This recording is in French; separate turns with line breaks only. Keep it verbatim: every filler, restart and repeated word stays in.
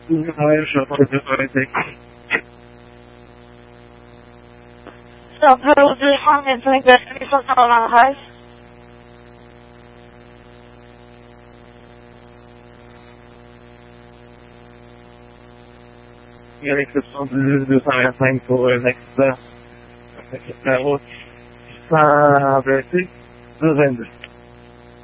Ouais, je suis en train de faire sur les textes.
So, Pearl du Hamid, like that, and it's also on high.
Il y a l'exception du deux cent vingt-cinq pour un accident. La route, sans blessé, deux vingt-deux.